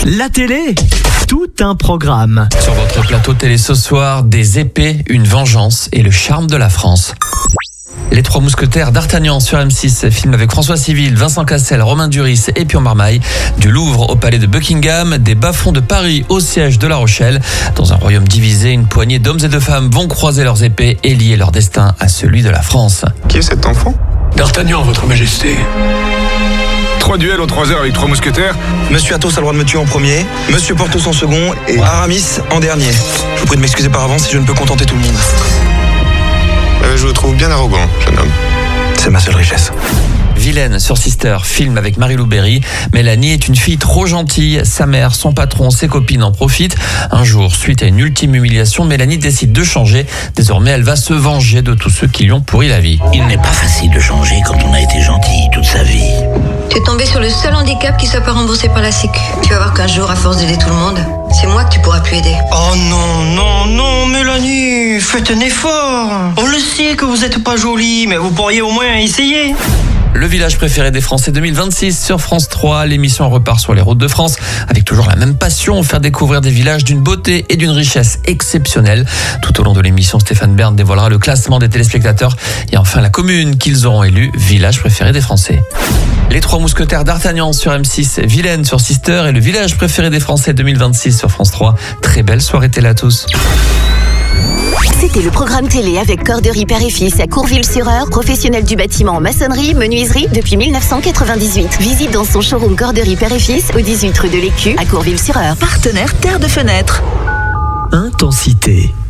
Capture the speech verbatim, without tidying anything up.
La télé, tout un programme. Sur votre plateau télé ce soir, des épées, une vengeance et le charme de la France. Les Trois Mousquetaires d'Artagnan sur M six, film avec François Civil, Vincent Cassel, Romain Duris et Pio Marmaille. Du Louvre au palais de Buckingham, des bas-fonds de Paris au siège de La Rochelle. Dans un royaume divisé, une poignée d'hommes et de femmes vont croiser leurs épées et lier leur destin à celui de la France. Qui est cet enfant? D'Artagnan, votre majesté. Trois duels en trois heures avec trois mousquetaires. Monsieur Athos a le droit de me tuer en premier, Monsieur Porthos en second et Aramis en dernier. Je vous prie de m'excuser par avance si je ne peux contenter tout le monde. Euh, je vous trouve bien arrogant, jeune homme. C'est ma seule richesse. Vilaine sur Sister, film avec Marie-Lou Berry. Mélanie est une fille trop gentille. Sa mère, son patron, ses copines en profitent. Un jour, suite à une ultime humiliation, Mélanie décide de changer. Désormais, elle va se venger de tous ceux qui lui ont pourri la vie. Il n'est pas facile de changer quand on a été gentil toute sa vie. Tu es tombé sur le seul handicap qui soit pas remboursé par la Sécu. Tu vas voir qu'un jour, à force d'aider tout le monde, c'est moi que tu pourras plus aider. Oh non, non, non, Mélanie, faites un effort. On le sait que vous n'êtes pas jolie, mais vous pourriez au moins essayer. Le village préféré des Français deux mille vingt-six sur France trois. L'émission repart sur les routes de France avec toujours la même passion, faire découvrir des villages d'une beauté et d'une richesse exceptionnelle. Tout au long de l'émission, Stéphane Bern dévoilera le classement des téléspectateurs et enfin la commune qu'ils auront élue village préféré des Français. Les Trois Mousquetaires d'Artagnan sur M six, Vilaine sur Sister et le village préféré des Français deux mille vingt-six sur France trois. Très belle soirée télé à tous. C'était le programme télé avec Corderie Père et Fils à Courville-sur-Eure, professionnel du bâtiment en maçonnerie, menuiserie depuis mille neuf cent quatre-vingt-dix-huit. Visite dans son showroom Corderie Père et Fils au dix-huit rue de l'Écu à Courville-sur-Eure. Partenaire Terre de Fenêtre. Intensité.